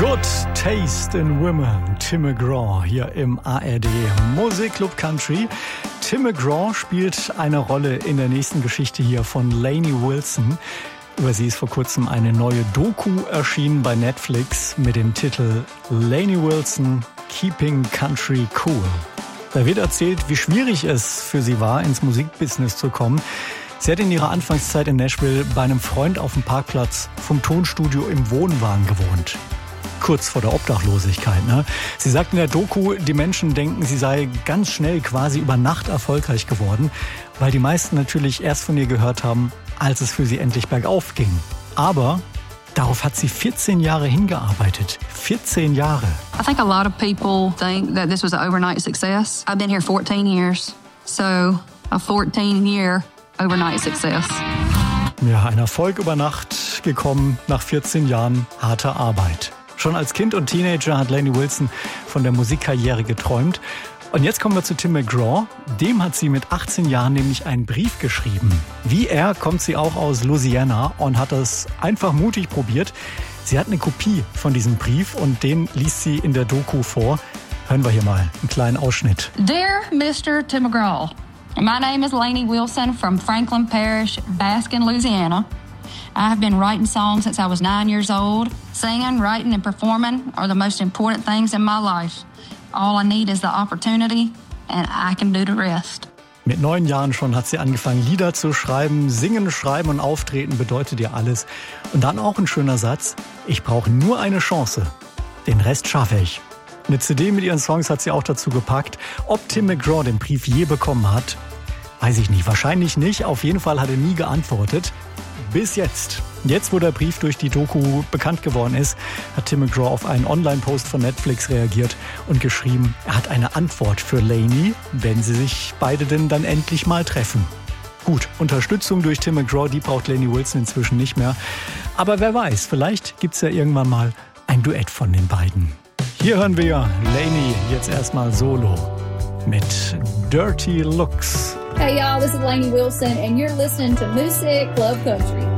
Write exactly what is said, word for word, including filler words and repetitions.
Good Taste in Women, Tim McGraw hier im A R D Musikclub Country. Tim McGraw spielt eine Rolle in der nächsten Geschichte hier von Lainey Wilson. Über sie ist vor kurzem eine neue Doku erschienen bei Netflix mit dem Titel Lainey Wilson, Keeping Country Cool. Da wird erzählt, wie schwierig es für sie war, ins Musikbusiness zu kommen. Sie hat in ihrer Anfangszeit in Nashville bei einem Freund auf dem Parkplatz vom Tonstudio im Wohnwagen gewohnt. Kurz vor der Obdachlosigkeit. Ne? Sie sagt in der Doku, die Menschen denken, sie sei ganz schnell quasi über Nacht erfolgreich geworden, weil die meisten natürlich erst von ihr gehört haben, als es für sie endlich bergauf ging. Aber darauf hat sie vierzehn Jahre hingearbeitet. vierzehn Jahre. I think a lot of people think that this was an overnight success. I've been here fourteen years, so a fourteen year overnight success. Ja, ein Erfolg über Nacht gekommen nach vierzehn Jahren harter Arbeit. Schon als Kind und Teenager hat Lainey Wilson von der Musikkarriere geträumt. Und jetzt kommen wir zu Tim McGraw. Dem hat sie mit achtzehn Jahren nämlich einen Brief geschrieben. Wie er kommt sie auch aus Louisiana und hat das einfach mutig probiert. Sie hat eine Kopie von diesem Brief und den liest sie in der Doku vor. Hören wir hier mal einen kleinen Ausschnitt. Dear Mister Tim McGraw, my name is Lainey Wilson from Franklin Parish, Baskin, Louisiana. I have been writing songs since I was nine years old. Singing, writing, and performing are the most important things in my life. All I need is the opportunity, and I can do the rest. Mit neun Jahren schon hat sie angefangen, Lieder zu schreiben. Singen, schreiben und auftreten bedeutet ihr alles. Und dann auch ein schöner Satz: Ich brauche nur eine Chance. Den Rest schaffe ich. Eine C D mit ihren Songs hat sie auch dazu gepackt. Ob Tim McGraw den Brief je bekommen hat, weiß ich nicht. Wahrscheinlich nicht. Auf jeden Fall hat er nie geantwortet. Bis jetzt. Jetzt, wo der Brief durch die Doku bekannt geworden ist, hat Tim McGraw auf einen Online-Post von Netflix reagiert und geschrieben, er hat eine Antwort für Lainey, wenn sie sich beide denn dann endlich mal treffen. Gut, Unterstützung durch Tim McGraw, die braucht Lainey Wilson inzwischen nicht mehr. Aber wer weiß, vielleicht gibt's ja irgendwann mal ein Duett von den beiden. Hier hören wir Lainey jetzt erstmal solo mit Dirty Looks. Hey y'all, this is Lainey Wilson and you're listening to Music Club Country.